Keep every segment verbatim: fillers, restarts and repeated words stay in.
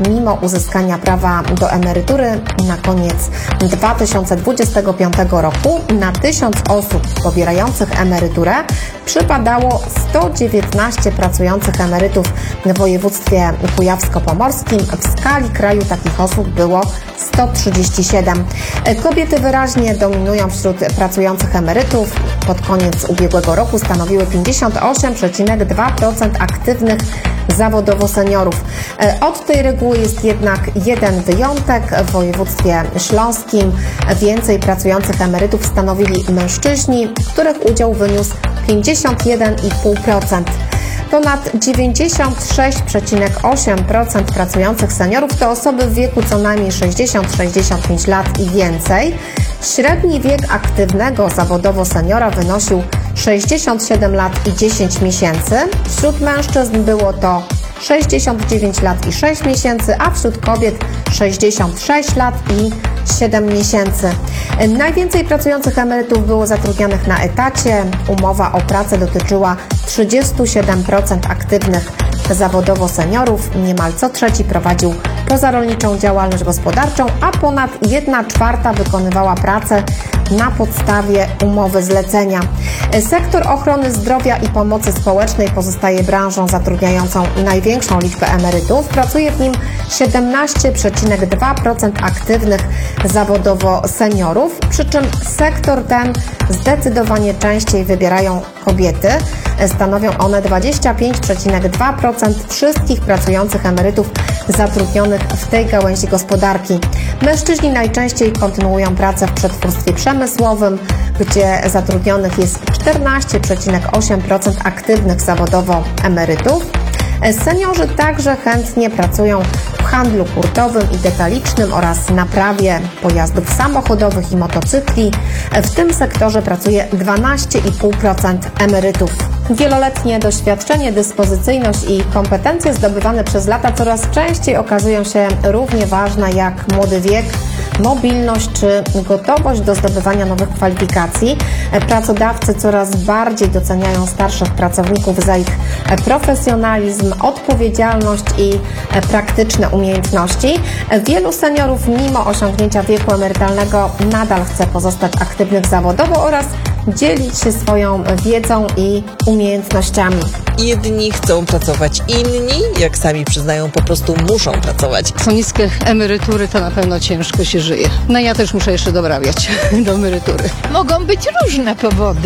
mimo uzyskania prawa do emerytury na koniec dwa tysiące dwudziestego piątego roku na tysiąc osób pobierających emeryturę przypadało sto dziewiętnaście pracujących emerytów w województwie kujawsko-pomorskim. W skali kraju takich osób było sto trzydzieści siedem. Kobiety wyraźnie dominują wśród pracujących emerytów. Pod koniec ubiegłego roku stanowiły pięćdziesiąt osiem przecinek dwa procent aktywnych zawodowo seniorów. Od tej reguły jest jednak jeden wyjątek. W województwie śląskim więcej pracujących emerytów stanowili mężczyźni, których udział wyniósł pięćdziesiąt jeden i pół procent. Ponad dziewięćdziesiąt sześć przecinek osiem procent pracujących seniorów to osoby w wieku co najmniej sześćdziesiąt do sześćdziesięciu pięciu lat i więcej. Średni wiek aktywnego zawodowo seniora wynosił sześćdziesiąt siedem lat i dziesięć miesięcy. Wśród mężczyzn było to sześćdziesiąt dziewięć lat i sześć miesięcy, a wśród kobiet sześćdziesiąt sześć lat i siedem miesięcy. Najwięcej pracujących emerytów było zatrudnionych na etacie. Umowa o pracę dotyczyła trzydzieści siedem procent aktywnych zawodowo seniorów. Niemal co trzeci prowadził pozarolniczą działalność gospodarczą, a ponad jedna czwarta wykonywała pracę na podstawie umowy zlecenia. Sektor ochrony zdrowia i pomocy społecznej pozostaje branżą zatrudniającą największą liczbę emerytów. Pracuje w nim siedemnaście przecinek dwa procent aktywnych zawodowo seniorów, przy czym sektor ten zdecydowanie częściej wybierają kobiety. Stanowią one dwadzieścia pięć przecinek dwa procent wszystkich pracujących emerytów zatrudnionych w tej gałęzi gospodarki. Mężczyźni najczęściej kontynuują pracę w przetwórstwie przemysłowym, gdzie zatrudnionych jest czternaście przecinek osiem procent aktywnych zawodowo emerytów. Seniorzy także chętnie pracują w handlu hurtowym i detalicznym oraz naprawie pojazdów samochodowych i motocykli. W tym sektorze pracuje dwanaście i pół procent emerytów. Wieloletnie doświadczenie, dyspozycyjność i kompetencje zdobywane przez lata coraz częściej okazują się równie ważne jak młody wiek, mobilność czy gotowość do zdobywania nowych kwalifikacji. Pracodawcy coraz bardziej doceniają starszych pracowników za ich profesjonalizm, odpowiedzialność i praktyczne umiejętności. Wielu seniorów mimo osiągnięcia wieku emerytalnego nadal chce pozostać aktywnych zawodowo oraz dzielić się swoją wiedzą i umiejętnościami. Jedni chcą pracować, inni, jak sami przyznają, po prostu muszą pracować. Są niskie emerytury, to na pewno ciężko się żyje. No ja też muszę jeszcze dorabiać do emerytury. Mogą być różne powody.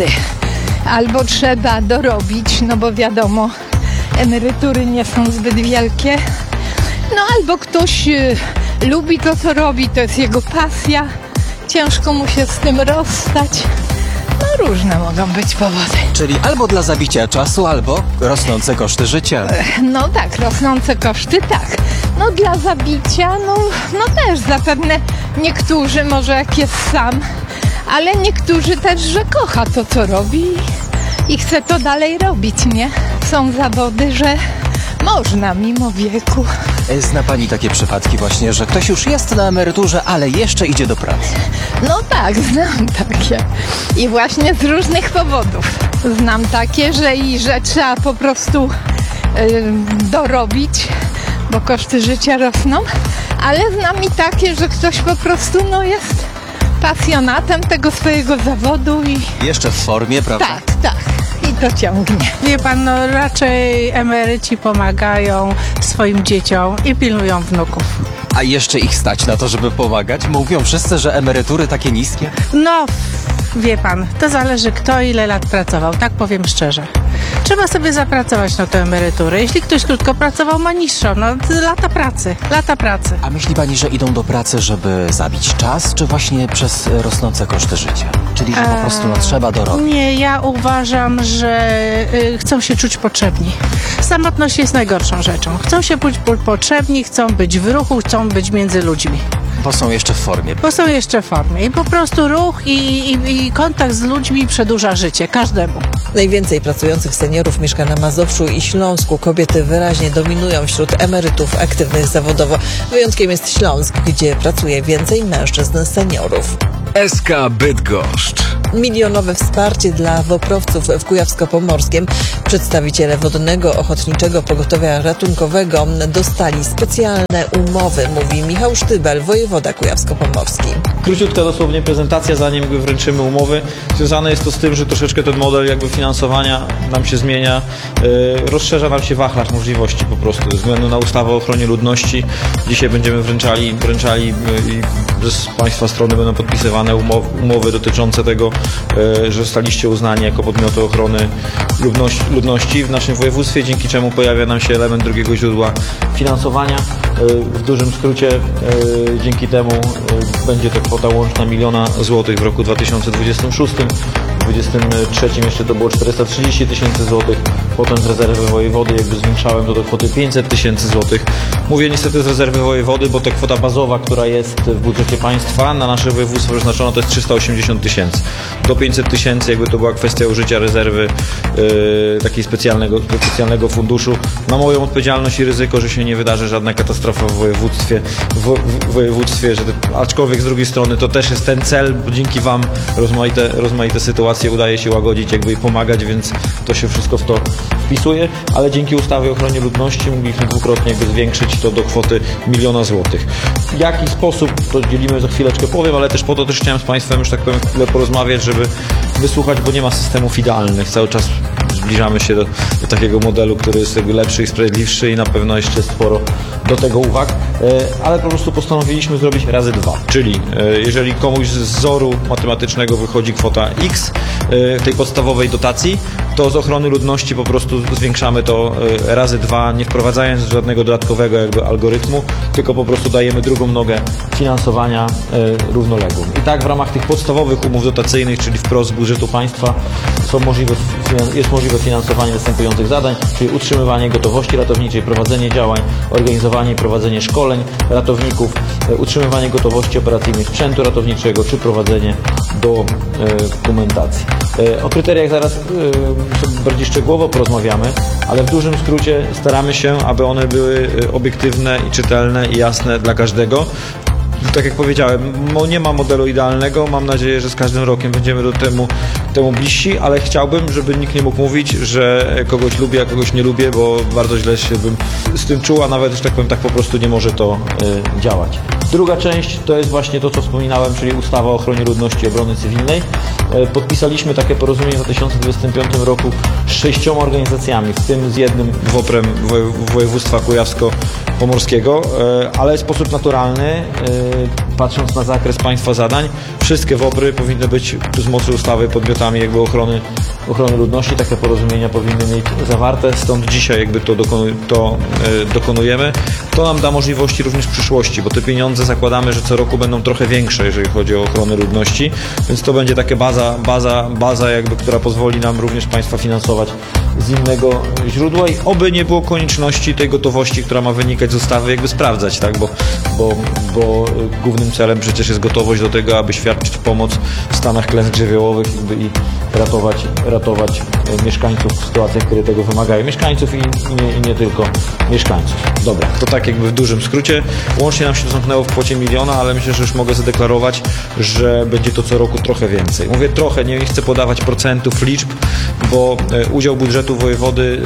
Albo trzeba dorobić, no bo wiadomo, emerytury nie są zbyt wielkie. No albo ktoś y, lubi to, co robi, to jest jego pasja. Ciężko mu się z tym rozstać. No różne mogą być powody. Czyli albo dla zabicia czasu, albo rosnące koszty życia. No tak, rosnące koszty, tak. No dla zabicia, no, no też zapewne niektórzy, może jak jest sam, ale niektórzy też, że kocha to, co robi i chce to dalej robić, nie? Są zawody, że można mimo wieku. Zna pani takie przypadki właśnie, że ktoś już jest na emeryturze, ale jeszcze idzie do pracy? No tak, znam takie. I właśnie z różnych powodów. Znam takie, że i że trzeba po prostu yy, dorobić, bo koszty życia rosną, ale znam i takie, że ktoś po prostu no jest pasjonatem tego swojego zawodu i... Jeszcze w formie, prawda? Tak, tak. I to ciągnie. Wie pan, no raczej emeryci pomagają swoim dzieciom i pilnują wnuków. A jeszcze ich stać na to, żeby pomagać? Mówią wszyscy, że emerytury takie niskie? No, wie pan, to zależy kto ile lat pracował, tak powiem szczerze. Trzeba sobie zapracować na tę emeryturę. Jeśli ktoś krótko pracował, ma niższą. No, lata pracy, lata pracy. A myśli pani, że idą do pracy, żeby zabić czas, czy właśnie przez rosnące koszty życia? Czyli, że po prostu no, trzeba dorobić? Nie, ja uważam, że y, chcą się czuć potrzebni. Samotność jest najgorszą rzeczą. Chcą się czuć potrzebni, chcą być w ruchu, chcą być między ludźmi. Bo są jeszcze w formie. Bo są jeszcze w formie. I po prostu ruch i, i, i kontakt z ludźmi przedłuża życie każdemu. Najwięcej pracujących seniorów mieszka na Mazowszu i Śląsku. Kobiety wyraźnie dominują wśród emerytów aktywnych zawodowo. Wyjątkiem jest Śląsk, gdzie pracuje więcej mężczyzn seniorów. S K Bydgoszcz. Milionowe wsparcie dla woprowców w Kujawsko-Pomorskiem. Przedstawiciele Wodnego Ochotniczego Pogotowia Ratunkowego dostali specjalne umowy, mówi Michał Sztybel, wojewoda kujawsko-pomorski. Króciutka dosłownie prezentacja, zanim jakby wręczymy umowy. Związane jest to z tym, że troszeczkę ten model jakby finansowania nam się zmienia, yy, rozszerza nam się wachlarz możliwości po prostu, ze względu na ustawę o ochronie ludności. Dzisiaj będziemy wręczali, wręczali yy, i z Państwa strony będą podpisywane umowy, umowy dotyczące tego, yy, że zostaliście uznani jako podmioty ochrony ludności, ludności w naszym województwie, dzięki czemu pojawia nam się element drugiego źródła finansowania. Yy, w dużym skrócie yy, dzięki temu yy, będzie to kwota łączna miliona złotych w roku dwa tysiące dwudziestym szóstym. W dwudziestym trzecim jeszcze to było czterysta trzydzieści tysięcy złotych, potem z rezerwy wojewody jakby zwiększałem to do kwoty pięćset tysięcy złotych. Mówię niestety z rezerwy wojewody, bo ta kwota bazowa, która jest w budżecie państwa na nasze województwo przeznaczona, to jest trzysta osiemdziesiąt tysięcy. Do pięćset tysięcy jakby to była kwestia użycia rezerwy yy, takiej specjalnego, specjalnego funduszu. Na moją odpowiedzialność i ryzyko, że się nie wydarzy żadna katastrofa w województwie, w, w województwie, że te, aczkolwiek z drugiej strony to też jest ten cel, bo dzięki Wam rozmaite, rozmaite sytuacje udaje się łagodzić jakby i pomagać, więc to się wszystko w to wpisuje, ale dzięki ustawie o ochronie ludności mogliśmy dwukrotnie jakby zwiększyć to do kwoty miliona złotych. W jaki sposób, to dzielimy za chwileczkę powiem, ale też po to też chciałem z Państwem już tak powiem chwilę porozmawiać, żeby wysłuchać, bo nie ma systemów idealnych. Cały czas zbliżamy się do, do takiego modelu, który jest jakby lepszy i sprawiedliwszy i na pewno jeszcze sporo do tego uwag, ale po prostu postanowiliśmy zrobić razy dwa, czyli jeżeli komuś z wzoru matematycznego wychodzi kwota X tej podstawowej dotacji, to z ochrony ludności po prostu zwiększamy to razy dwa, nie wprowadzając żadnego dodatkowego jakby algorytmu, tylko po prostu dajemy drugą nogę finansowania równoległą. I tak w ramach tych podstawowych umów dotacyjnych, czyli wprost z budżetu państwa, są możliwe, jest możliwe finansowanie następujących zadań, czyli utrzymywanie gotowości ratowniczej, prowadzenie działań, organizowanie i prowadzenie szkoleń ratowników, utrzymywanie gotowości operacyjnej sprzętu ratowniczego, czy prowadzenie do dokumentacji. O kryteriach zaraz bardziej szczegółowo porozmawiamy, ale w dużym skrócie staramy się, aby one były obiektywne i czytelne i jasne dla każdego. Tak jak powiedziałem, nie ma modelu idealnego, mam nadzieję, że z każdym rokiem będziemy do temu, temu bliżsi, ale chciałbym, żeby nikt nie mógł mówić, że kogoś lubię, a kogoś nie lubię, bo bardzo źle się bym z tym czuł, a nawet, że tak powiem, tak po prostu nie może to y, działać. Druga część to jest właśnie to, co wspominałem, czyli ustawa o ochronie ludności i obrony cywilnej. Y, podpisaliśmy takie porozumienie w dwa tysiące dwudziestym piątym roku z sześcioma organizacjami, w tym z jednym woprem woje, województwa kujawsko-pomorskiego, y, ale w sposób naturalny, y, patrząc na zakres państwa zadań, wszystkie wopry powinny być z mocy ustawy podmiotami jakby ochrony, ochrony ludności. Takie porozumienia powinny mieć zawarte, stąd dzisiaj jakby to, dokonu, to e, dokonujemy. To nam da możliwości również w przyszłości, bo te pieniądze zakładamy, że co roku będą trochę większe, jeżeli chodzi o ochronę ludności, więc to będzie taka baza, baza, baza jakby, która pozwoli nam również państwa finansować z innego źródła i oby nie było konieczności tej gotowości, która ma wynikać z ustawy, jakby sprawdzać, tak, bo, bo, bo głównym celem przecież jest gotowość do tego, aby świadczyć pomoc w stanach klęsk żywiołowych jakby i ratować, ratować mieszkańców w sytuacjach, które tego wymagają. Mieszkańców i nie, i nie tylko mieszkańców. Dobra, to tak jakby w dużym skrócie. Łącznie nam się to zamknęło w kwocie miliona, ale myślę, że już mogę zadeklarować, że będzie to co roku trochę więcej. Mówię trochę, nie chcę podawać procentów, liczb, bo udział budżetu wojewody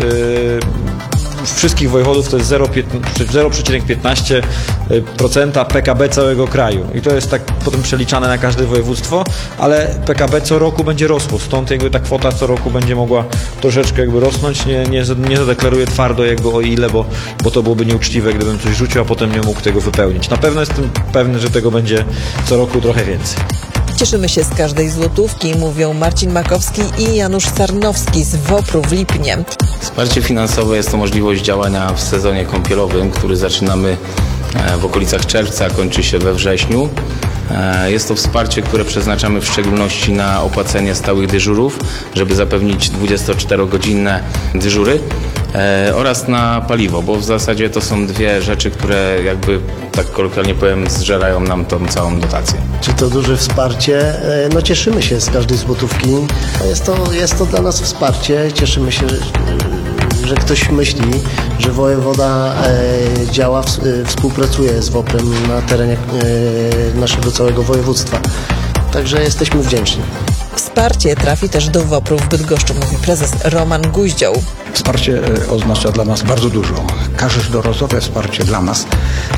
wszystkich wojewodów to jest zero przecinek piętnaście procent P K B całego kraju. I to jest tak potem przeliczane na każde województwo, ale P K B co roku będzie rosło, stąd jakby ta kwota co roku będzie mogła troszeczkę jakby rosnąć. Nie, nie, nie zadeklaruję twardo jakby o ile, bo, bo to byłoby nieuczciwe, gdybym coś rzucił, a potem nie mógł tego wypełnić. Na pewno jestem pewny, że tego będzie co roku trochę więcej. Cieszymy się z każdej złotówki, mówią Marcin Makowski i Janusz Sarnowski z wopru w Lipnie. Wsparcie finansowe jest to możliwość działania w sezonie kąpielowym, który zaczynamy w okolicach czerwca, kończy się we wrześniu. Jest to wsparcie, które przeznaczamy w szczególności na opłacenie stałych dyżurów, żeby zapewnić dwudziestoczterogodzinne dyżury oraz na paliwo, bo w zasadzie to są dwie rzeczy, które jakby, tak kolokwialnie powiem, zżerają nam tą całą dotację. Czy to duże wsparcie? No cieszymy się z każdej złotówki. Jest to, jest to dla nas wsparcie. Cieszymy się, że, że ktoś myśli, że wojewoda e, działa, w, e, współpracuje z woprem na terenie e, naszego całego województwa. Także jesteśmy wdzięczni. Wsparcie trafi też do WOPR-u w Bydgoszczy, mówi prezes Roman Guździoł. Wsparcie oznacza dla nas bardzo dużo. Każdorazowe wsparcie dla nas